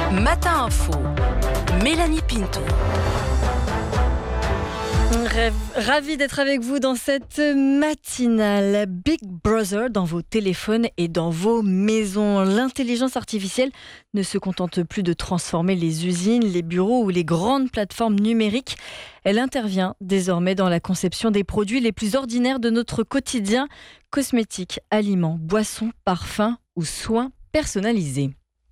Matin Info, Mélanie Pinto. Ravi d'être avec vous dans cette matinale. Big Brother dans vos téléphones et dans vos maisons. L'intelligence artificielle ne se contente plus de transformer les usines, les bureaux ou les grandes plateformes numériques. Elle intervient désormais dans la conception des produits les plus ordinaires de notre quotidien. Cosmétiques, aliments, boissons, parfums ou soins personnalisés.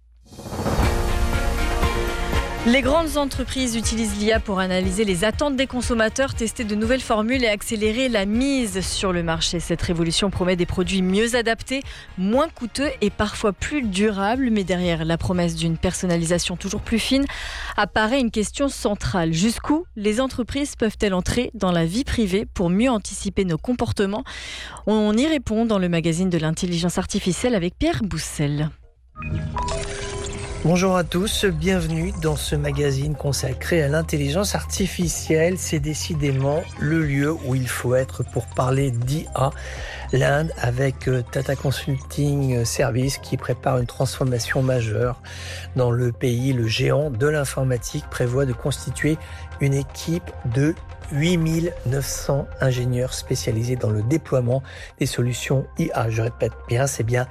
Les grandes entreprises utilisent l'IA pour analyser les attentes des consommateurs, tester de nouvelles formules et accélérer la mise sur le marché. Cette révolution promet des produits mieux adaptés, moins coûteux et parfois plus durables. Mais derrière la promesse d'une personnalisation toujours plus fine, apparaît une question centrale. Jusqu'où les entreprises peuvent-elles entrer dans la vie privée pour mieux anticiper nos comportements ? On y répond dans le magazine de l'intelligence artificielle avec Pierre Boussel. Bonjour à tous, bienvenue dans ce magazine consacré à l'intelligence artificielle. C'est décidément le lieu où il faut être pour parler d'IA. L'Inde avec Tata Consulting Services qui prépare une transformation majeure dans le pays. Le géant de l'informatique prévoit de constituer une équipe de 8900 ingénieurs spécialisés dans le déploiement des solutions IA. Je répète bien, c'est bien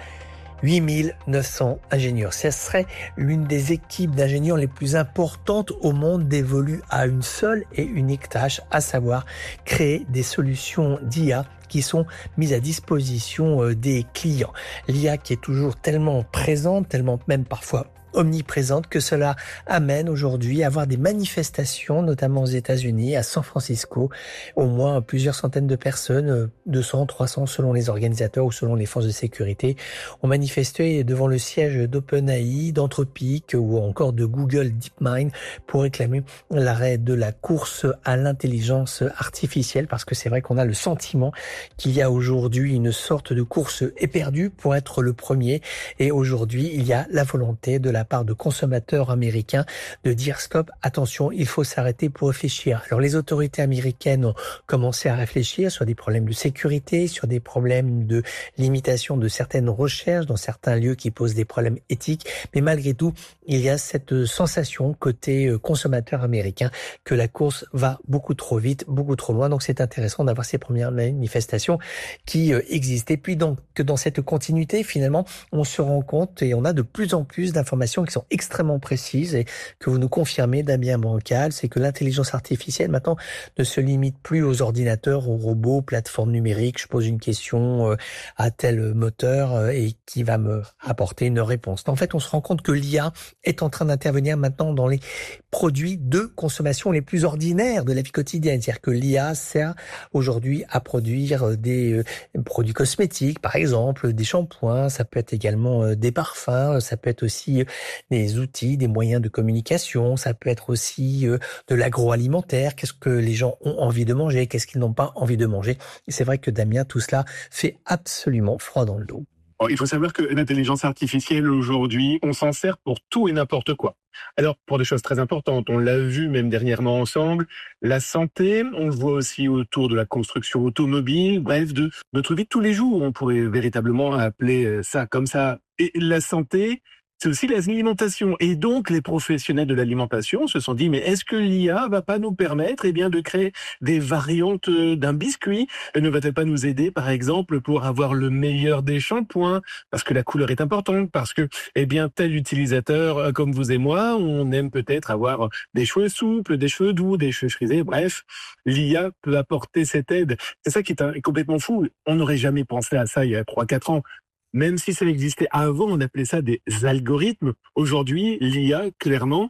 8900 ingénieurs. Ce serait l'une des équipes d'ingénieurs les plus importantes au monde dévolue à une seule et unique tâche, à savoir créer des solutions d'IA qui sont mises à disposition des clients. L'IA qui est toujours tellement présente, tellement même parfois omniprésente, que cela amène aujourd'hui à avoir des manifestations, notamment aux États-Unis, à San Francisco. Au moins plusieurs centaines de personnes, 200, 300 selon les organisateurs ou selon les forces de sécurité, ont manifesté devant le siège d'OpenAI, d'Anthropic ou encore de Google DeepMind pour réclamer l'arrêt de la course à l'intelligence artificielle, parce que c'est vrai qu'on a le sentiment qu'il y a aujourd'hui une sorte de course éperdue pour être le premier. Et aujourd'hui, il y a la volonté de la part de consommateurs américains de dire stop, attention, il faut s'arrêter pour réfléchir. Alors les autorités américaines ont commencé à réfléchir sur des problèmes de sécurité, sur des problèmes de limitation de certaines recherches dans certains lieux qui posent des problèmes éthiques, mais malgré tout, il y a cette sensation côté consommateurs américains que la course va beaucoup trop vite, beaucoup trop loin. Donc c'est intéressant d'avoir ces premières manifestations qui existent. Et puis donc que dans cette continuité, finalement, on se rend compte et on a de plus en plus d'informations qui sont extrêmement précises et que vous nous confirmez, Damien Bancal, c'est que l'intelligence artificielle maintenant ne se limite plus aux ordinateurs, aux robots, aux plateformes numériques. Je pose une question à tel moteur et qui va me apporter une réponse. En fait, on se rend compte que l'IA est en train d'intervenir maintenant dans les produits de consommation les plus ordinaires de la vie quotidienne. C'est-à-dire que l'IA sert aujourd'hui à produire des produits cosmétiques, par exemple, des shampoings, ça peut être également des parfums, ça peut être aussi des outils, des moyens de communication, ça peut être aussi de l'agroalimentaire, qu'est-ce que les gens ont envie de manger, qu'est-ce qu'ils n'ont pas envie de manger. Et c'est vrai que Damien, tout cela fait absolument froid dans le dos. Il faut savoir que l'intelligence artificielle aujourd'hui, on s'en sert pour tout et n'importe quoi. Alors, pour des choses très importantes, on l'a vu même dernièrement ensemble, la santé, on le voit aussi autour de la construction automobile, bref, de notre vie de tous les jours, on pourrait véritablement appeler ça comme ça. Et la santé, c'est aussi l'alimentation. Et donc, les professionnels de l'alimentation se sont dit, mais est-ce que l'IA va pas nous permettre, de créer des variantes d'un biscuit? Elle ne va-t-elle pas nous aider, par exemple, pour avoir le meilleur des shampoings? Parce que la couleur est importante, parce que, tel utilisateur, comme vous et moi, on aime peut-être avoir des cheveux souples, des cheveux doux, des cheveux frisés, bref. L'IA peut apporter cette aide. C'est ça qui est complètement fou. On n'aurait jamais pensé à ça il y a 3-4 ans. Même si ça existait avant, on appelait ça des algorithmes. Aujourd'hui, l'IA, clairement,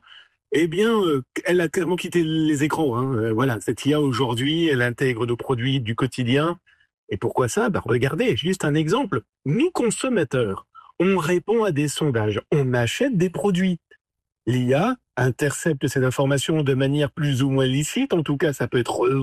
elle a clairement quitté les écrans. Voilà, cette IA aujourd'hui, elle intègre nos produits du quotidien. Et pourquoi ça? Regardez, juste un exemple. Nous, consommateurs, on répond à des sondages, on achète des produits. L'IA intercepte cette information de manière plus ou moins licite. En tout cas, ça peut être